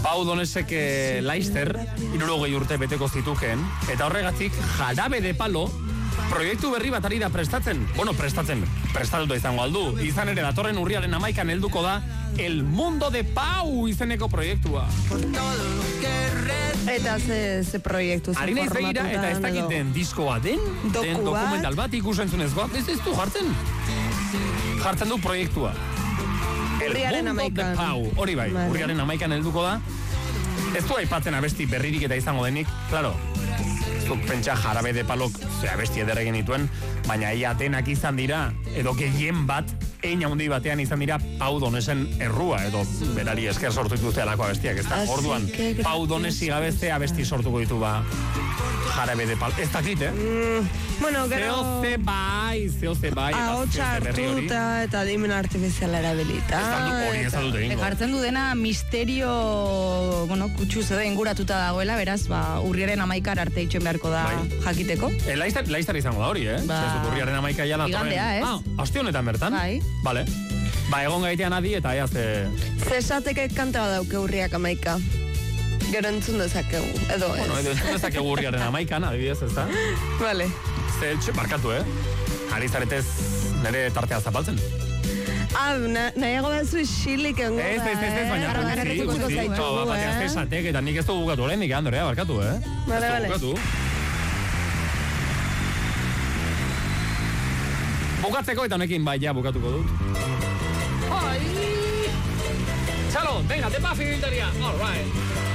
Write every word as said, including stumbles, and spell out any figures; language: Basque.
Pau Donesek Leicester hirurogei urte beteko zituken, eta horregatik Jarabe de Palo proiektu berri bat ari da prestatzen. Bueno, prestatzen, prestatuta izango aldu. Izan ere, datorren urriaren amaikan helduko da El Mundo de Pau izeneko proiektua. Eta ze, ze proiektu zen Ari naiz begira, eta ez dakit den diskoa den, Doku den dokumental bat ikusentzunez bat, ez ez du jartzen. Jartzen du proiektua. Urriaren amaikan. Pau, hori bai, vale. Urriaren amaikan helduko da. Ez du aipatzen abesti berririk eta izango denik, claro. Ez du pentsa Jarabe de Palok, ze abesti eder egin dituen, baina ia denak izan dira, edo gehien bat, ein handi batean izan dira Pau Donesen errua, edo berari esker sortu dituzte alako abestiak, ez da, orduan, Pau Donesi gabezte abesti sortuko ditu ba Jarabe de Palok. Ez dakit, eh? Mm, bueno, gero... Zeo ze bai, zeo ze bai, ahotsa hartuta eta adimen artifiziala erabilita. Ez dut hori ez dut egingo. Jartzen du dena misterio, bueno, kutsu zede inguratuta dagoela, beraz, ba, urriaren amaikar arte itxen beharko da bai. Jakiteko. E, laiztar, laiztar izango da hori, eh? Ba, Zezut urriaren amaika jala. Igandea, ez? Ah, aste honetan bertan? Bai. Vale. Ba, egon gaitean adi eta ea ze... Zesateke kanta badauke urriak amaika. Gero entzun dezakegu, edo ez. Bueno, edo entzun dezakegu urriaren amaikan, adibidez, ez da? Vale. Ze, txe, barkatu, eh? Ari zaretez nire tartea zapaltzen. Ah, na, nahiago batzu isilik engo da, Ez, ez, ez, ez, baina eh? gutxi, gutxi, ba, bateaz esatek, eta nik ez du bukatu lehen, nik Andrea, barkatu, eh? Vale, vale. Bukatu. Bukatzeko eta honekin bai, ja, bukatuko dut. Ai! Txalo, venga, de Buffy Vinteria, all right.